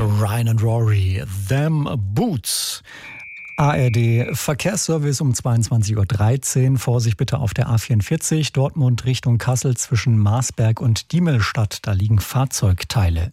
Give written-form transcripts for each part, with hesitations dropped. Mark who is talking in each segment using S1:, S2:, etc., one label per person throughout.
S1: Ryan and Rory, Them Boots. ARD Verkehrsservice um 22.13 Uhr. Vorsicht bitte auf der A44, Dortmund Richtung Kassel zwischen Marsberg und Diemelstadt. Da liegen Fahrzeugteile.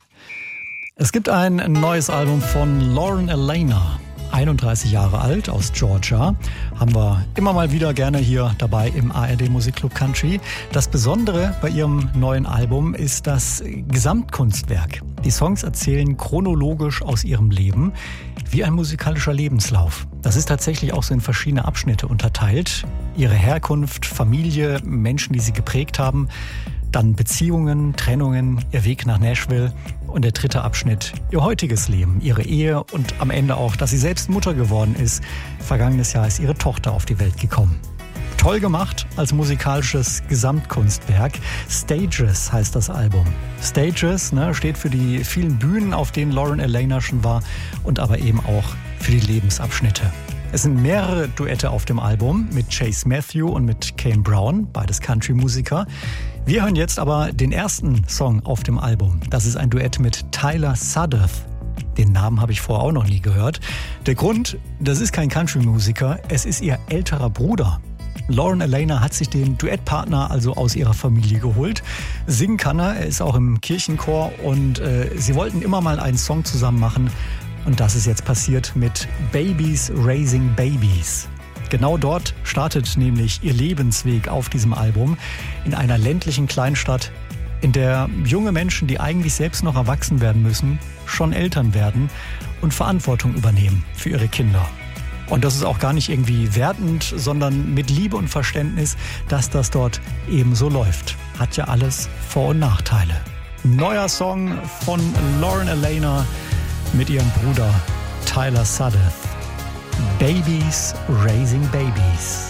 S1: Es gibt ein neues Album von Lauren Alaina. 31 Jahre alt, aus Georgia. Haben wir immer mal wieder gerne hier dabei im ARD Musikclub Country. Das Besondere bei ihrem neuen Album ist das Gesamtkunstwerk. Die Songs erzählen chronologisch aus ihrem Leben, wie ein musikalischer Lebenslauf. Das ist tatsächlich auch so in verschiedene Abschnitte unterteilt. Ihre Herkunft, Familie, Menschen, die sie geprägt haben, dann Beziehungen, Trennungen, ihr Weg nach Nashville und der dritte Abschnitt, ihr heutiges Leben, ihre Ehe und am Ende auch, dass sie selbst Mutter geworden ist. Vergangenes Jahr ist ihre Tochter auf die Welt gekommen. Toll gemacht als musikalisches Gesamtkunstwerk. Stages heißt das Album. Stages steht für die vielen Bühnen, auf denen Lauren Alaina schon war und aber eben auch für die Lebensabschnitte. Es sind mehrere Duette auf dem Album mit Chase Matthew und mit Kane Brown, beides Country-Musiker. Wir hören jetzt aber den ersten Song auf dem Album. Das ist ein Duett mit Tyler Suddeth. Den Namen habe ich vorher auch noch nie gehört. Der Grund, das ist kein Country-Musiker, es ist ihr älterer Bruder. Lauren Alaina hat sich den Duettpartner also aus ihrer Familie geholt. Singen kann er ist auch im Kirchenchor und sie wollten immer mal einen Song zusammen machen. Und das ist jetzt passiert mit Babies Raising Babies. Genau dort startet nämlich ihr Lebensweg auf diesem Album, in einer ländlichen Kleinstadt, in der junge Menschen, die eigentlich selbst noch erwachsen werden müssen, schon Eltern werden und Verantwortung übernehmen für ihre Kinder. Und das ist auch gar nicht irgendwie wertend, sondern mit Liebe und Verständnis, dass das dort ebenso läuft. Hat ja alles Vor- und Nachteile. Neuer Song von Lauren Alaina mit ihrem Bruder Tyler Suddeth. Babies Raising Babies.